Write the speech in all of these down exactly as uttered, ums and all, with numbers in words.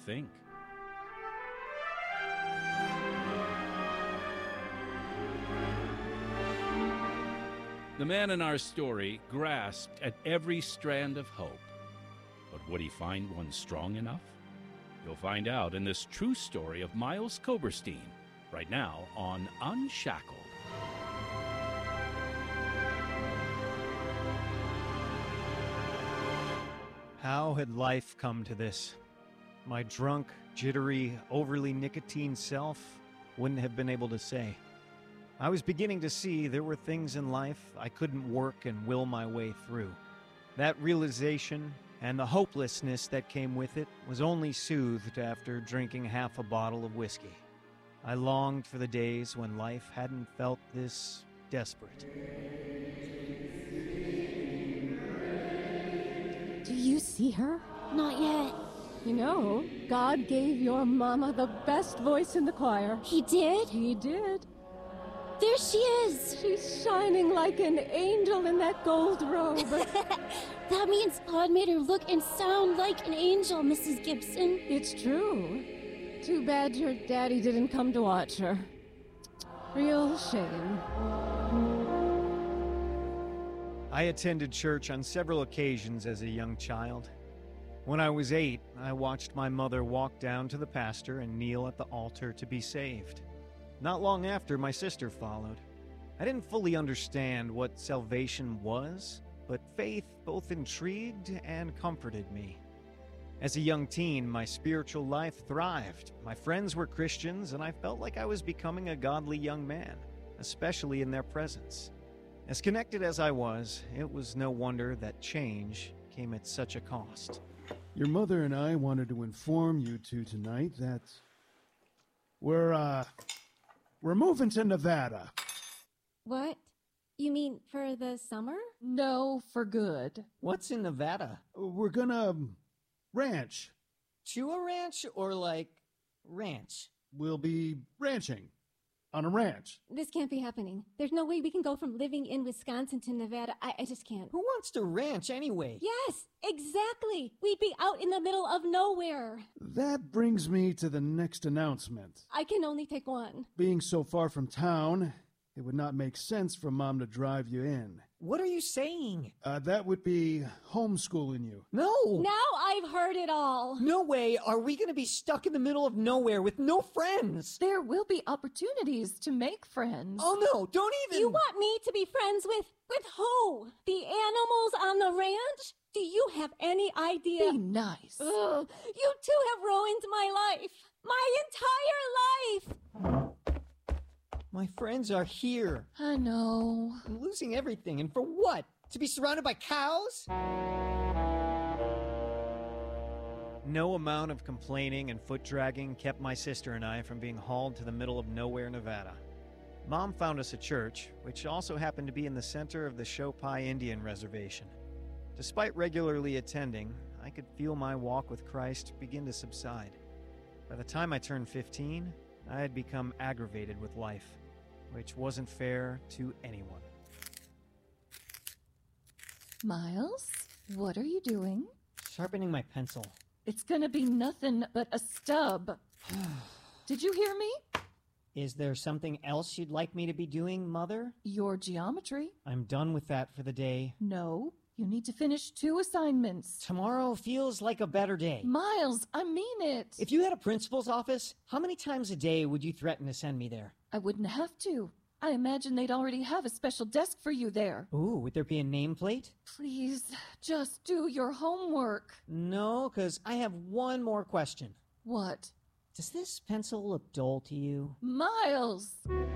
think. The man in our story grasped at every strand of hope. But would he find one strong enough? You'll find out in this true story of Miles Koberstein, right now on Unshackled. How had life come to this? My drunk, jittery, overly nicotine self wouldn't have been able to say. I was beginning to see there were things in life I couldn't work and will my way through. That realization and the hopelessness that came with it was only soothed after drinking half a bottle of whiskey. I longed for the days when life hadn't felt this desperate. Do you see her? Not yet. You know, God gave your mama the best voice in the choir. He did? He did. There she is! She's shining like an angel in that gold robe. That means God made her look and sound like an angel, Missus Gibson. It's true. Too bad your daddy didn't come to watch her. Real shame. I attended church on several occasions as a young child. When I was eight, I watched my mother walk down to the pastor and kneel at the altar to be saved. Not long after, my sister followed. I didn't fully understand what salvation was, but faith both intrigued and comforted me. As a young teen, my spiritual life thrived. My friends were Christians, and I felt like I was becoming a godly young man, especially in their presence. As connected as I was, it was no wonder that change came at such a cost. Your mother and I wanted to inform you two tonight that we're, uh, we're moving to Nevada. What? You mean for the summer? No, for good. What's in Nevada? We're gonna um, ranch. To a ranch or like ranch? We'll be ranching on a ranch. This can't be happening. There's no way we can go from living in Wisconsin to Nevada. I, I just can't. Who wants to ranch anyway? Yes, exactly. We'd be out in the middle of nowhere. That brings me to the next announcement. I can only take one. Being so far from town, it would not make sense for Mom to drive you in. What are you saying? Uh, that would be homeschooling you. No! Now I've heard it all. No way are we going to be stuck in the middle of nowhere with no friends. There will be opportunities to make friends. Oh no, don't even... You want me to be friends with... with who? The animals on the ranch? Do you have any idea? Be nice. Ugh, you two have ruined my life. My entire life. My friends are here. I know. I'm losing everything, and for what? To be surrounded by cows? No amount of complaining and foot-dragging kept my sister and I from being hauled to the middle of nowhere, Nevada. Mom found us a church, which also happened to be in the center of the Shopai Indian Reservation. Despite regularly attending, I could feel my walk with Christ begin to subside. By the time I turned fifteen, I had become aggravated with life, which wasn't fair to anyone. Miles, what are you doing? Sharpening my pencil. It's gonna be nothing but a stub. Did you hear me? Is there something else you'd like me to be doing, Mother? Your geometry. I'm done with that for the day. No, you need to finish two assignments. Tomorrow feels like a better day. Miles, I mean it. If you had a principal's office, how many times a day would you threaten to send me there? I wouldn't have to. I imagine they'd already have a special desk for you there. Ooh, would there be a nameplate? Please, just do your homework. No, because I have one more question. What? Does this pencil look dull to you? Miles!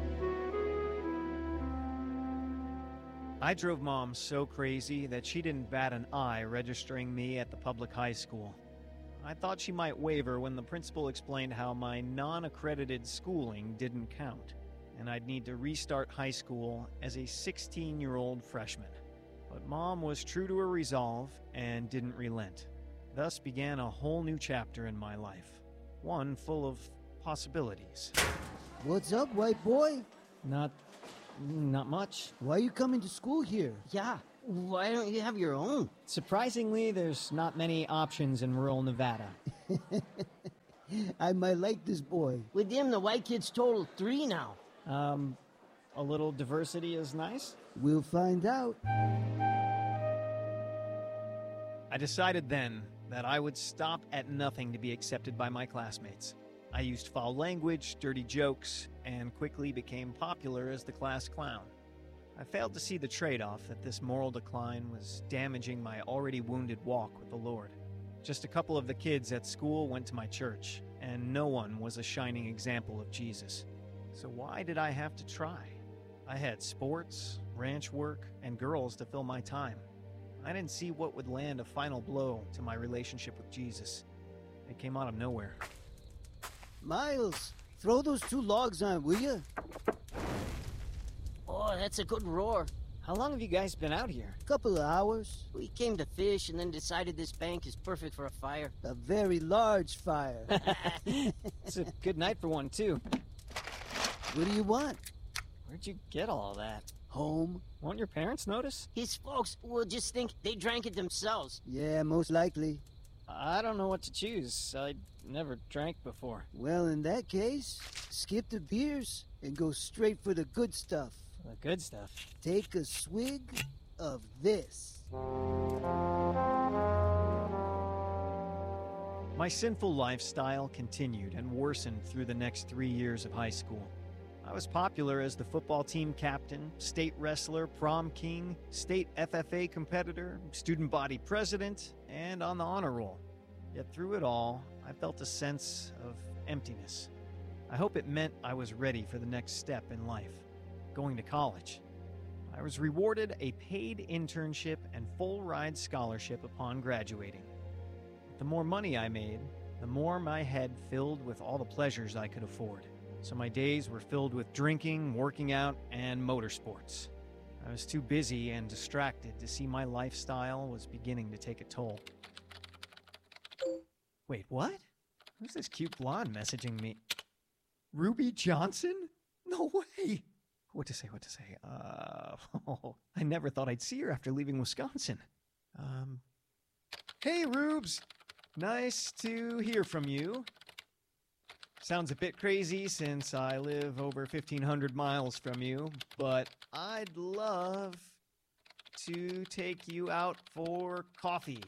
I drove Mom so crazy that she didn't bat an eye registering me at the public high school. I thought she might waver when the principal explained how my non-accredited schooling didn't count, and I'd need to restart high school as a sixteen-year-old freshman. But Mom was true to her resolve and didn't relent. Thus began a whole new chapter in my life, one full of possibilities. What's up, white boy? Not... not much. Why are you coming to school here? Yeah, why don't you have your own? Surprisingly, there's not many options in rural Nevada. I might like this boy. With him, the white kid's total three now. Um, a little diversity is nice? We'll find out. I decided then that I would stop at nothing to be accepted by my classmates. I used foul language, dirty jokes, and quickly became popular as the class clown. I failed to see the trade-off that this moral decline was damaging my already wounded walk with the Lord. Just a couple of the kids at school went to my church, and no one was a shining example of Jesus. So why did I have to try? I had sports, ranch work, and girls to fill my time. I didn't see what would land a final blow to my relationship with Jesus. It came out of nowhere. Miles, throw those two logs on, will you? Oh, that's a good roar. How long have you guys been out here? Couple of hours. We came to fish and then decided this bank is perfect for a fire. A very large fire. It's a good night for one, too. What do you want? Where'd you get all that? Home? Won't your parents notice? His folks will just think they drank it themselves. Yeah, most likely. I don't know what to choose. I never drank before. Well, in that case, skip the beers and go straight for the good stuff. The good stuff. Take a swig of this. My sinful lifestyle continued and worsened through the next three years of high school. I was popular as the football team captain, state wrestler, prom king, state F F A competitor, student body president, and on the honor roll. Yet through it all, I felt a sense of emptiness. I hope it meant I was ready for the next step in life, going to college. I was rewarded a paid internship and full-ride scholarship upon graduating. The more money I made, the more my head filled with all the pleasures I could afford. So my days were filled with drinking, working out, and motorsports. I was too busy and distracted to see my lifestyle was beginning to take a toll. Wait, what? Who's this cute blonde messaging me? Ruby Johnson? No way! What to say, what to say? Uh, oh, I never thought I'd see her after leaving Wisconsin. Um, hey, Rubes! Nice to hear from you. Sounds a bit crazy since I live over fifteen hundred miles from you, but I'd love to take you out for coffee.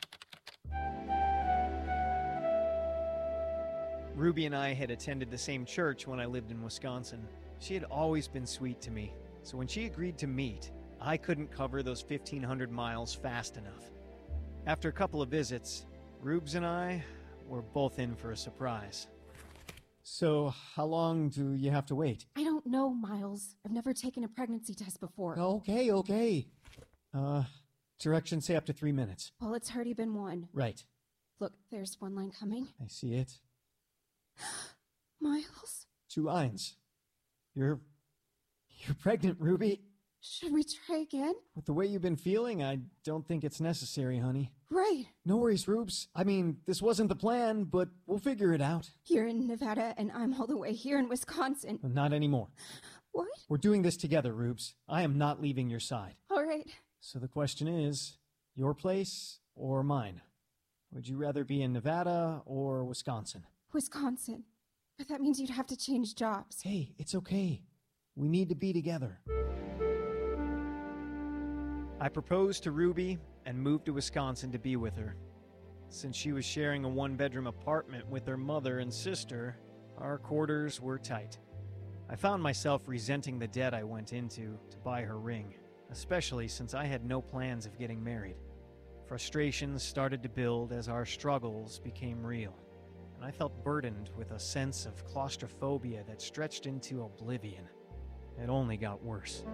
Ruby and I had attended the same church when I lived in Wisconsin. She had always been sweet to me, so when she agreed to meet, I couldn't cover those fifteen hundred miles fast enough. After a couple of visits, Rubes and I were both in for a surprise. So, how long do you have to wait? I don't know, Miles. I've never taken a pregnancy test before. Okay, okay. Uh, directions say up to three minutes. Well, it's already been one. Right. Look, there's one line coming. I see it. Miles? Two lines. You're... you're pregnant, Ruby. Should we try again? With the way you've been feeling, I don't think it's necessary, honey. Right. No worries, Rubes. I mean, this wasn't the plan, but we'll figure it out. You're in Nevada, and I'm all the way here in Wisconsin. Not anymore. What? We're doing this together, Rubes. I am not leaving your side. All right. So the question is, your place or mine? Would you rather be in Nevada or Wisconsin? Wisconsin. But that means you'd have to change jobs. Hey, it's okay. We need to be together. I proposed to Ruby and moved to Wisconsin to be with her. Since she was sharing a one-bedroom apartment with her mother and sister, our quarters were tight. I found myself resenting the debt I went into to buy her ring, especially since I had no plans of getting married. Frustrations started to build as our struggles became real, and I felt burdened with a sense of claustrophobia that stretched into oblivion. It only got worse.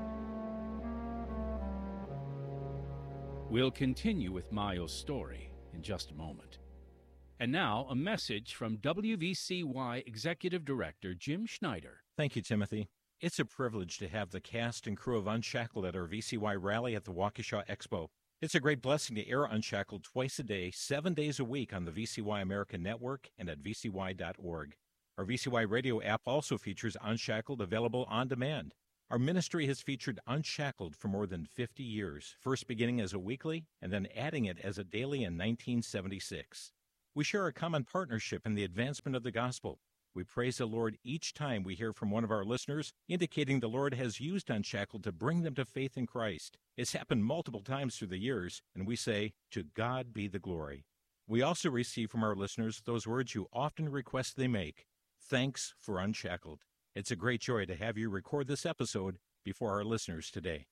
We'll continue with Miles' story in just a moment. And now, a message from W V C Y Executive Director Jim Schneider. Thank you, Timothy. It's a privilege to have the cast and crew of Unshackled at our V C Y rally at the Waukesha Expo. It's a great blessing to air Unshackled twice a day, seven days a week on the V C Y American Network and at v c y dot org. Our V C Y radio app also features Unshackled, available on demand. Our ministry has featured Unshackled for more than fifty years, first beginning as a weekly and then adding it as a daily in nineteen seventy-six. We share a common partnership in the advancement of the gospel. We praise the Lord each time we hear from one of our listeners, indicating the Lord has used Unshackled to bring them to faith in Christ. It's happened multiple times through the years, and we say, to God be the glory. We also receive from our listeners those words you often request they make. Thanks for Unshackled. It's a great joy to have you record this episode before our listeners today.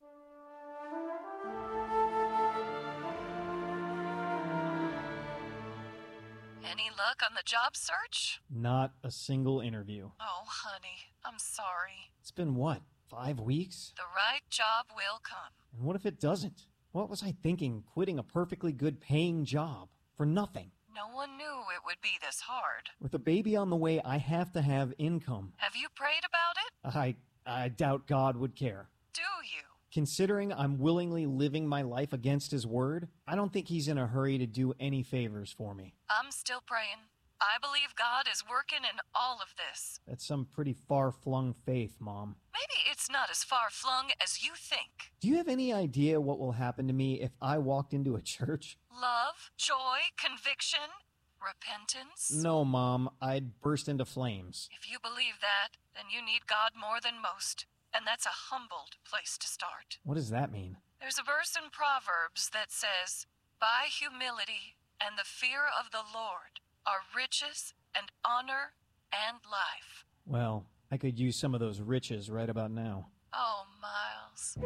Any luck on the job search? Not a single interview. Oh, honey, I'm sorry. It's been what, five weeks? The right job will come. And what if it doesn't? What was I thinking, quitting a perfectly good paying job for nothing? No one knew it would be this hard. With a baby on the way, I have to have income. Have you prayed about it? I, I doubt God would care. Do you? Considering I'm willingly living my life against his word, I don't think he's in a hurry to do any favors for me. I'm still praying. I believe God is working in all of this. That's some pretty far-flung faith, Mom. Maybe it's not as far-flung as you think. Do you have any idea what will happen to me if I walked into a church? Love, joy, conviction, repentance. No, Mom. I'd burst into flames. If you believe that, then you need God more than most. And that's a humbled place to start. What does that mean? There's a verse in Proverbs that says, "By humility and the fear of the Lord are riches and honor and life." Well, I could use some of those riches right about now. Oh, Miles.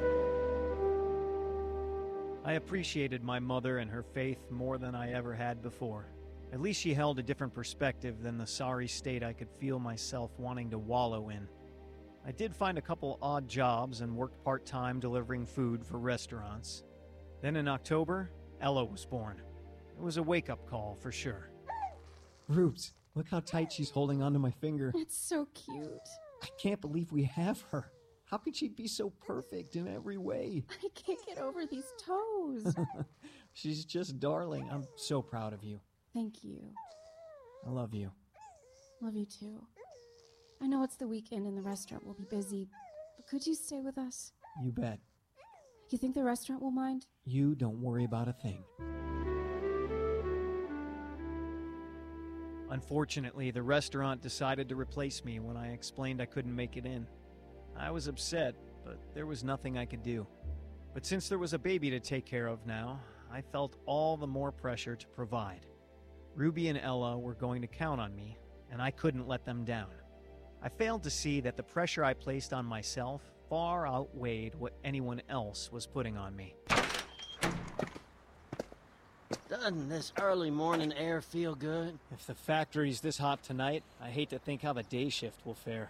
I appreciated my mother and her faith more than I ever had before. At least she held a different perspective than the sorry state I could feel myself wanting to wallow in. I did find a couple odd jobs and worked part-time delivering food for restaurants. Then in October, Ella was born. It was a wake-up call for sure. Roots, look how tight she's holding onto my finger. It's so cute. I can't believe we have her. How could she be so perfect in every way? I can't get over these toes. She's just darling. I'm so proud of you. Thank you. I love you. Love you too. I know it's the weekend and the restaurant will be busy, but could you stay with us? You bet. You think the restaurant will mind? You don't worry about a thing. Unfortunately, the restaurant decided to replace me when I explained I couldn't make it in. I was upset, but there was nothing I could do. But since there was a baby to take care of now, I felt all the more pressure to provide. Ruby and Ella were going to count on me, and I couldn't let them down. I failed to see that the pressure I placed on myself far outweighed what anyone else was putting on me. Doesn't this early morning air feel good? If the factory's this hot tonight, I hate to think how the day shift will fare.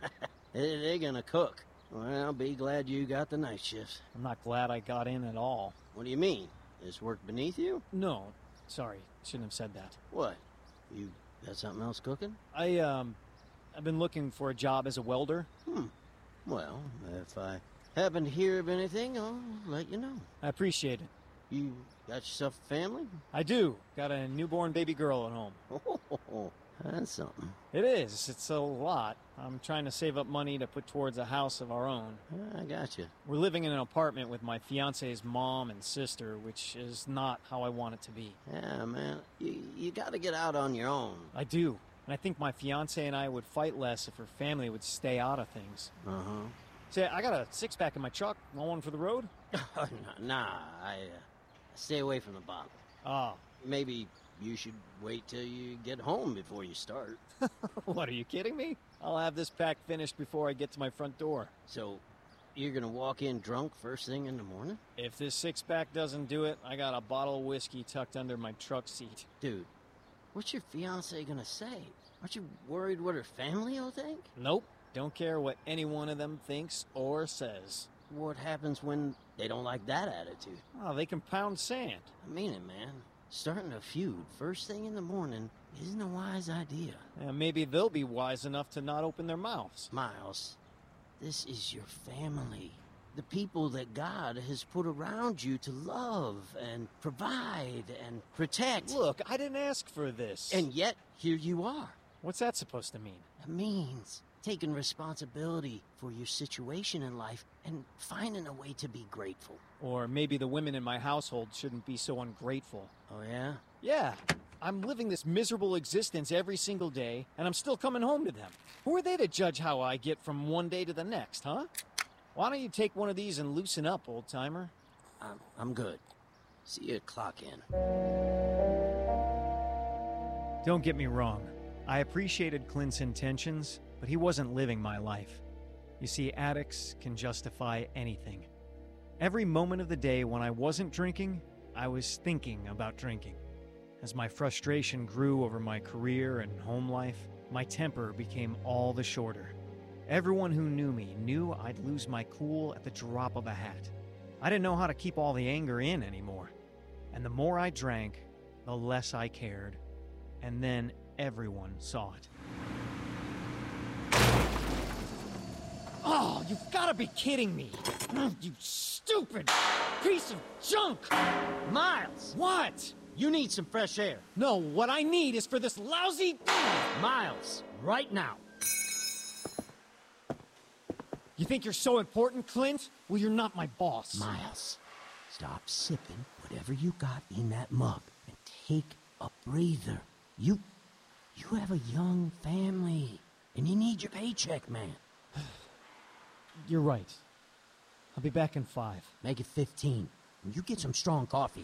They're gonna cook. Well, be glad you got the night shifts. I'm not glad I got in at all. What do you mean? Is work beneath you? No, sorry, shouldn't have said that. What? You got something else cooking? I, um, I've been looking for a job as a welder. Hmm. Well, if I happen to hear of anything, I'll let you know. I appreciate it. You got yourself a family? I do. Got a newborn baby girl at home. Oh, that's something. It is. It's a lot. I'm trying to save up money to put towards a house of our own. I got you. We're living in an apartment with my fiance's mom and sister, which is not how I want it to be. Yeah, man. You, you got to get out on your own. I do. And I think my fiance and I would fight less if her family would stay out of things. Uh-huh. Say, I got a six-pack in my truck. Want one for the road? nah, nah, I uh, stay away from the bottle. Ah. Maybe you should wait till you get home before you start. What, are you kidding me? I'll have this pack finished before I get to my front door. So, you're gonna walk in drunk first thing in the morning? If this six-pack doesn't do it, I got a bottle of whiskey tucked under my truck seat. Dude, what's your fiancé gonna say? Aren't you worried what her family will think? Nope. Don't care what any one of them thinks or says. What happens when they don't like that attitude? Oh, they can pound sand. I mean it, man. Starting a feud first thing in the morning isn't a wise idea. Yeah, maybe they'll be wise enough to not open their mouths. Miles, this is your family. The people that God has put around you to love and provide and protect. Look, I didn't ask for this. And yet, here you are. What's that supposed to mean? It means taking responsibility for your situation in life and finding a way to be grateful. Or maybe the women in my household shouldn't be so ungrateful. Oh, yeah? Yeah. I'm living this miserable existence every single day, and I'm still coming home to them. Who are they to judge how I get from one day to the next, huh? Why don't you take one of these and loosen up, old-timer? I'm, I'm good. See you clock in. Don't get me wrong. I appreciated Clint's intentions, but he wasn't living my life. You see, addicts can justify anything. Every moment of the day when I wasn't drinking, I was thinking about drinking. As my frustration grew over my career and home life, my temper became all the shorter. Everyone who knew me knew I'd lose my cool at the drop of a hat. I didn't know how to keep all the anger in anymore. And the more I drank, the less I cared. And then everyone saw it. Oh, you've got to be kidding me! You stupid piece of junk! Miles! What? You need some fresh air. No, what I need is for this lousy... Miles, right now. You think you're so important, Clint? Well, you're not my boss. Miles, stop sipping whatever you got in that mug and take a breather. You... you have a young family, and you need your paycheck, man. You're right. I'll be back in five. Make it fifteen. And you get some strong coffee.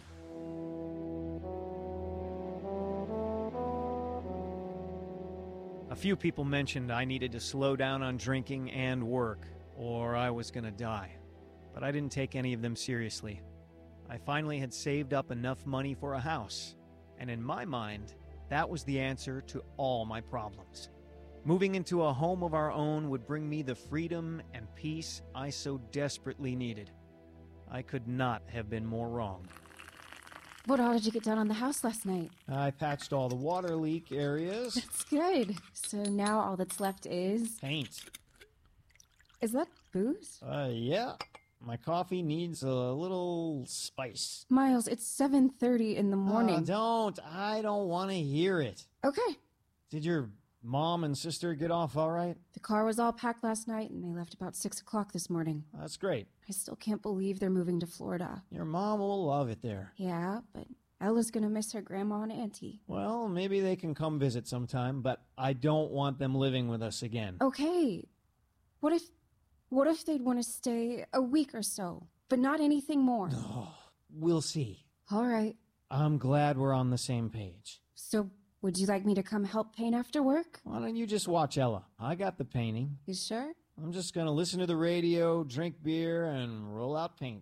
A few people mentioned I needed to slow down on drinking and work, or I was gonna die. But I didn't take any of them seriously. I finally had saved up enough money for a house, and in my mind, that was the answer to all my problems. Moving into a home of our own would bring me the freedom and peace I so desperately needed. I could not have been more wrong. What all did you get done on the house last night? I patched all the water leak areas. That's good. So now all that's left is... Paint. Is that booze? Uh, yeah. My coffee needs a little spice. Miles, it's seven thirty in the morning. Uh, don't. I don't want to hear it. Okay. Did your mom and sister get off all right? The car was all packed last night, and they left about six o'clock this morning. That's great. I still can't believe they're moving to Florida. Your mom will love it there. Yeah, but Ella's gonna miss her grandma and auntie. Well, maybe they can come visit sometime, but I don't want them living with us again. Okay. What if... What if they'd want to stay a week or so, but not anything more? Oh, we'll see. All right. I'm glad we're on the same page. So, would you like me to come help paint after work? Why don't you just watch Ella? I got the painting. You sure? I'm just gonna listen to the radio, drink beer, and roll out paint.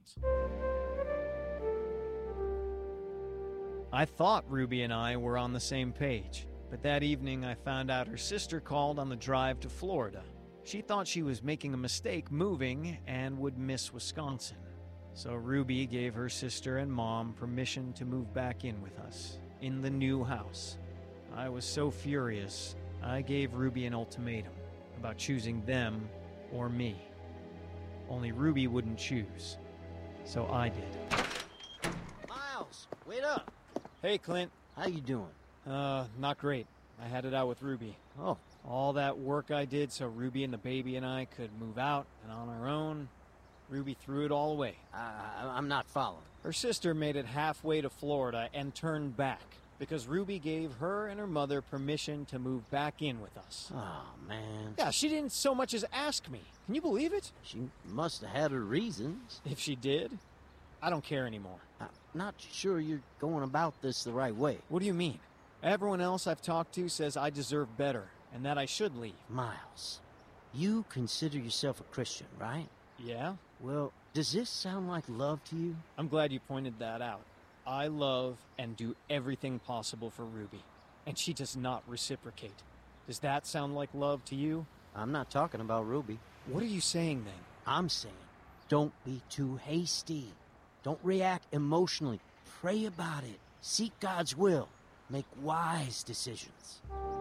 I thought Ruby and I were on the same page, but that evening I found out her sister called on the drive to Florida. She thought she was making a mistake moving and would miss Wisconsin. So Ruby gave her sister and mom permission to move back in with us, in the new house. I was so furious, I gave Ruby an ultimatum about choosing them or me. Only Ruby wouldn't choose, so I did. Miles, wait up. Hey, Clint. How you doing? Uh, not great. I had it out with Ruby. Oh. All that work I did so Ruby and the baby and I could move out and on our own, Ruby threw it all away. I, I'm not following. Her sister made it halfway to Florida and turned back because Ruby gave her and her mother permission to move back in with us. Oh, man. Yeah, she didn't so much as ask me. Can you believe it? She must have had her reasons. If she did, I don't care anymore. I'm not sure you're going about this the right way. What do you mean? Everyone else I've talked to says I deserve better and that I should leave. Miles, you consider yourself a Christian, right? Yeah? Well, does this sound like love to you? I'm glad you pointed that out. I love and do everything possible for Ruby, and she does not reciprocate. Does that sound like love to you? I'm not talking about Ruby. What are you saying then? I'm saying, don't be too hasty. Don't react emotionally. Pray about it. Seek God's will. Make wise decisions.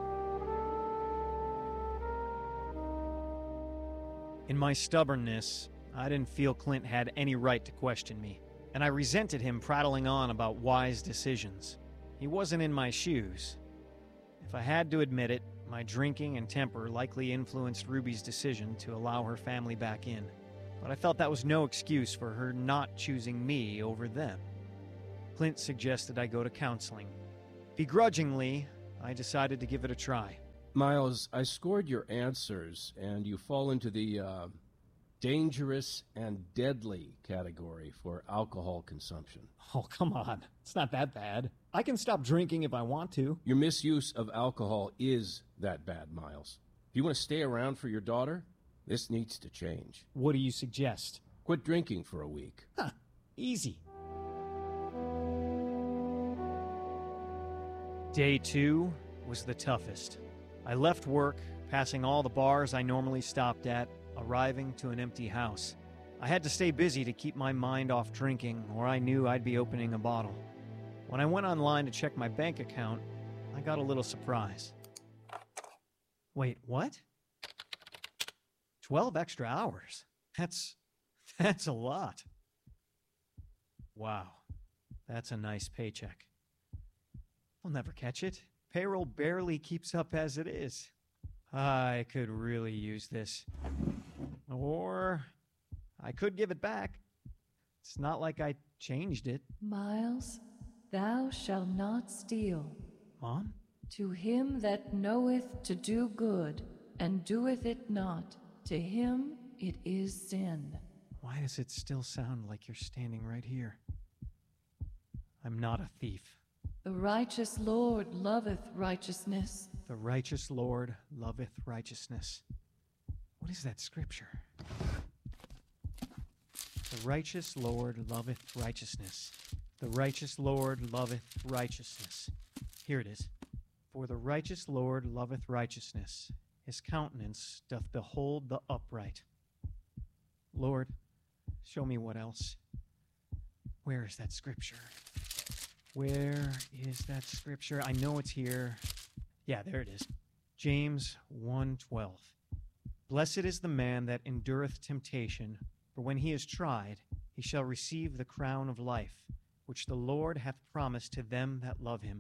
In my stubbornness, I didn't feel Clint had any right to question me, and I resented him prattling on about wise decisions. He wasn't in my shoes. If I had to admit it, my drinking and temper likely influenced Ruby's decision to allow her family back in, but I felt that was no excuse for her not choosing me over them. Clint suggested I go to counseling, Begrudgingly, I decided to give it a try. Miles, I scored your answers, and you fall into the uh, dangerous and deadly category for alcohol consumption. Oh, come on. It's not that bad. I can stop drinking if I want to. Your misuse of alcohol is that bad, Miles. If you want to stay around for your daughter, this needs to change. What do you suggest? Quit drinking for a week. Huh. Easy. Day two was the toughest. I left work, passing all the bars I normally stopped at, arriving to an empty house. I had to stay busy to keep my mind off drinking, or I knew I'd be opening a bottle. When I went online to check my bank account, I got a little surprise. Wait, what? Twelve extra hours? That's... that's a lot. Wow, that's a nice paycheck. I'll never catch it. Payroll barely keeps up as it is. I could really use this. Or I could give it back. It's not like I changed it. Miles, thou shalt not steal. Mom? To him that knoweth to do good, and doeth it not, to him it is sin. Why does it still sound like you're standing right here? I'm not a thief. The righteous Lord loveth righteousness. The righteous Lord loveth righteousness. What is that scripture? The righteous Lord loveth righteousness. The righteous Lord loveth righteousness. Here it is. For the righteous Lord loveth righteousness. His countenance doth behold the upright. Lord, show me what else. Where is that scripture? Where is that scripture? I know it's here. Yeah, there it is. James one twelve. Blessed is the man that endureth temptation, for when he is tried, he shall receive the crown of life, which the Lord hath promised to them that love him.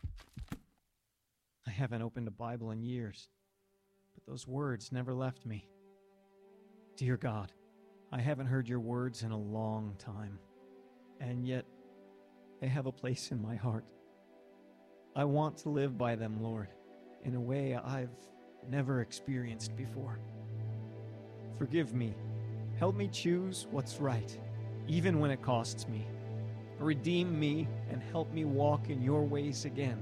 I haven't opened a Bible in years, but those words never left me. Dear God, I haven't heard your words in a long time, and yet they have a place in my heart. I want to live by them, Lord, in a way I've never experienced before. Forgive me. Help me choose what's right, even when it costs me. Redeem me and help me walk in your ways again.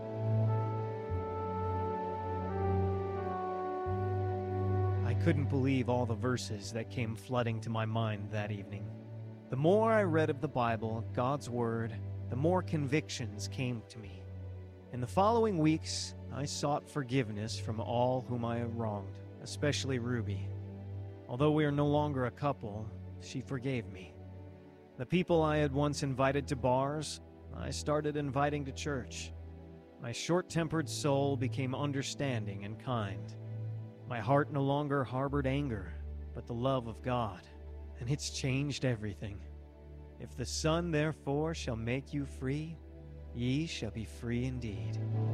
I couldn't believe all the verses that came flooding to my mind that evening. The more I read of the Bible, God's Word, the more convictions came to me. In the following weeks, I sought forgiveness from all whom I had wronged, especially Ruby. Although we are no longer a couple, she forgave me. The people I had once invited to bars, I started inviting to church. My short-tempered soul became understanding and kind. My heart no longer harbored anger, but the love of God. And it's changed everything. If the Son therefore shall make you free, ye shall be free indeed.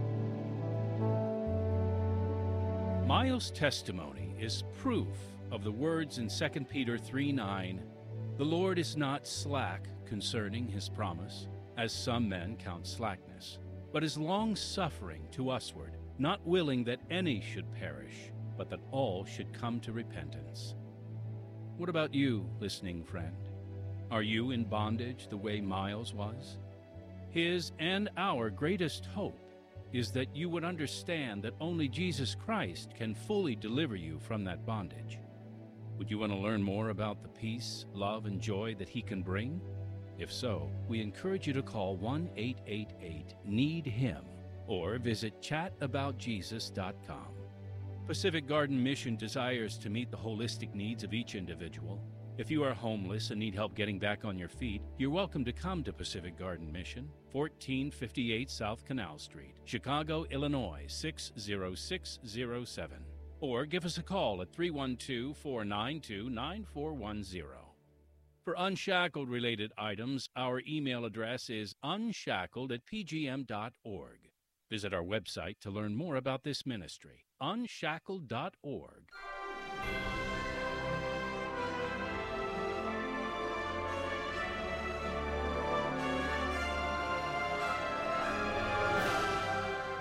Miles' testimony is proof of the words in Second Peter three nine, "The Lord is not slack concerning his promise, as some men count slackness, but is long-suffering to usward, not willing that any should perish, but that all should come to repentance." What about you, listening friend? Are you in bondage the way Miles was? His and our greatest hope is that you would understand that only Jesus Christ can fully deliver you from that bondage. Would you want to learn more about the peace, love, and joy that he can bring? If so, we encourage you to call one eight eight eight, need him or visit chat about jesus dot com. Pacific Garden Mission desires to meet the holistic needs of each individual. If you are homeless and need help getting back on your feet, you're welcome to come to Pacific Garden Mission, fourteen fifty-eight South Canal Street, Chicago, Illinois, six zero six zero seven. Or give us a call at three one two, four nine two, nine four one zero. For Unshackled-related items, our email address is unshackled at p g m dot org. Visit our website to learn more about this ministry, unshackled dot org.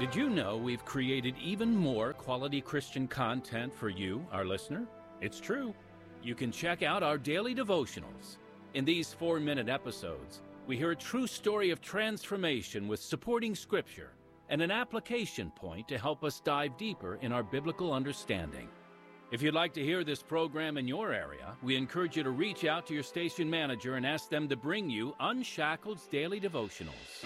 Did you know we've created even more quality Christian content for you, our listener? It's true. You can check out our daily devotionals. In these four-minute episodes, we hear a true story of transformation with supporting scripture and an application point to help us dive deeper in our biblical understanding. If you'd like to hear this program in your area, we encourage you to reach out to your station manager and ask them to bring you Unshackled's Daily Devotionals.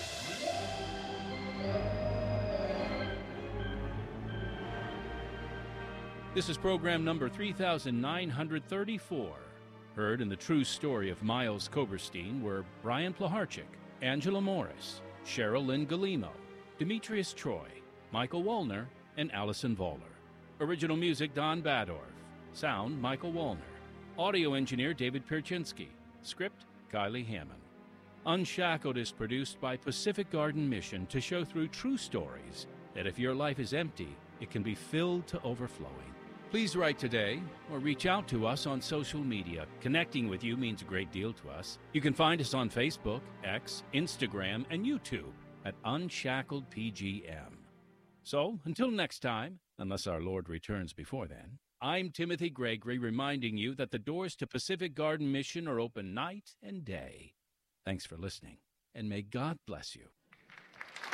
This is program number three thousand nine hundred thirty-four. Heard in the true story of Miles Koberstein were Brian Plaharchik, Angela Morris, Cheryl Lynn Galimo, Demetrius Troy, Michael Wollner, and Allison Voller. Original music, Don Badorf. Sound, Michael Wollner. Audio engineer, David Pierczynski. Script, Kylie Hammond. Unshackled is produced by Pacific Garden Mission to show through true stories that if your life is empty, it can be filled to overflowing. Please write today or reach out to us on social media. Connecting with you means a great deal to us. You can find us on Facebook, X, Instagram, and YouTube at Unshackled P G M. So, until next time, unless our Lord returns before then, I'm Timothy Gregory reminding you that the doors to Pacific Garden Mission are open night and day. Thanks for listening, and may God bless you.